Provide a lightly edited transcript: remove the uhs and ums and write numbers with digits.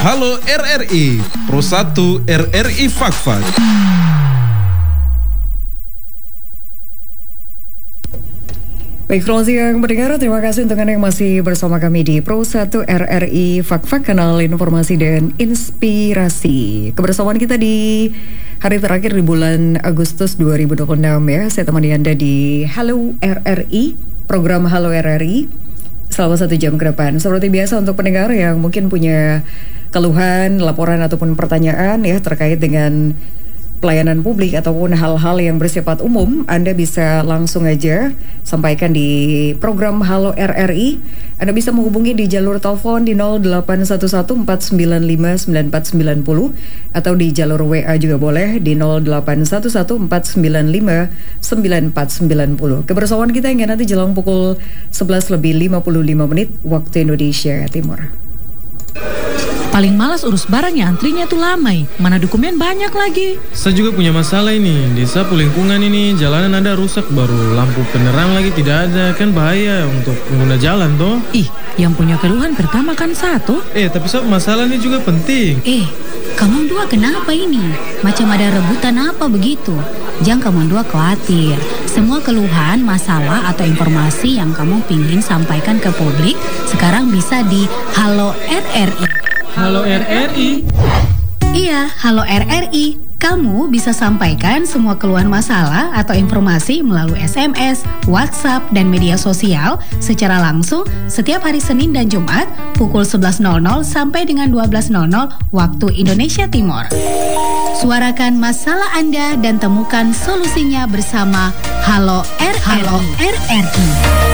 Halo RRI, Pro 1 RRI Fakfak. Baik, selamat siang pendengar, terima kasih untuk Anda yang masih bersama kami di Pro 1 RRI Fakfak, kanal informasi dan inspirasi. Kebersamaan kita di hari terakhir di bulan Agustus 2026 ya. Saya temani Anda di Halo RRI, program Halo RRI selama 1 jam ke depan. Seperti biasa untuk pendengar yang mungkin punya keluhan, laporan ataupun pertanyaan ya terkait dengan pelayanan publik ataupun hal-hal yang bersifat umum, Anda bisa langsung aja sampaikan di program Halo RRI. Anda bisa menghubungi di jalur telepon di 0811-495-9490 atau di jalur WA juga boleh di 0811-495-9490. Kebersamaan kita hingga nanti jelang pukul 11:55 waktu Indonesia Timur. Paling malas urus barang ya, antrinya tuh lama. Mana dokumen banyak lagi. Saya juga punya masalah ini. Di sapu lingkungan ini jalanan ada rusak, baru lampu penerang lagi tidak ada. Kan bahaya untuk pengguna jalan toh. Ih, yang punya keluhan pertama kan satu. Tapi sob, masalah ini juga penting. Kamu dua kenapa ini? Macam ada rebutan apa begitu? Jangan kamu dua khawatir. Semua keluhan, masalah atau informasi yang kamu pingin sampaikan ke publik sekarang bisa di Halo RRI. Halo RRI. Iya, Halo RRI. Kamu bisa sampaikan semua keluhan masalah atau informasi melalui SMS, WhatsApp, dan media sosial secara langsung setiap hari Senin dan Jumat pukul 11.00 sampai dengan 12.00 waktu Indonesia Timur. Suarakan masalah Anda dan temukan solusinya bersama Halo RRI. Halo RRI.